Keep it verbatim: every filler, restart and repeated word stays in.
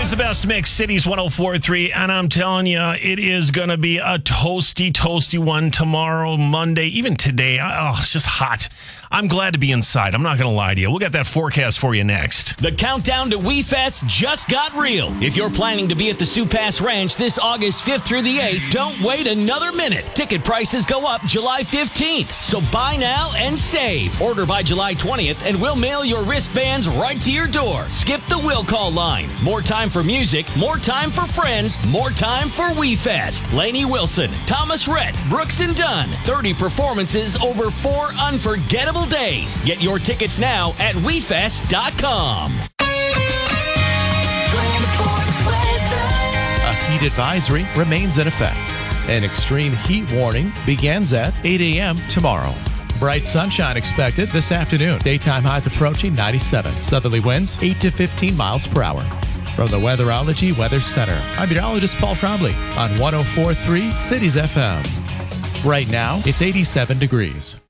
is the best mix, Cities one oh four point three, and I'm telling you, it is going to be a toasty, toasty one tomorrow, Monday, even today. Oh, it's just hot. I'm glad to be inside. I'm not going to lie to you. We'll get that forecast for you next. The countdown to WeFest just got real. If you're planning to be at the Sioux Pass Ranch this August fifth through the eighth, don't wait another minute. Ticket prices go up July fifteenth. So buy now and save. Order by July twentieth, and we'll mail your wristbands right to your door. Skip the will call line. More time for music, more time for friends, more time for WeFest. Lainey Wilson, Thomas Rhett, Brooks and Dunn. thirty performances over four unforgettable days. Get your tickets now at we fest dot com. A heat advisory remains in effect. An extreme heat warning begins at eight a.m. tomorrow. Bright sunshine expected this afternoon. Daytime highs approaching ninety-seven. Southerly winds eight to fifteen miles per hour. From the Weatherology Weather Center, I'm meteorologist Paul Trombley on one oh four point three Cities F M. Right now, it's eighty-seven degrees.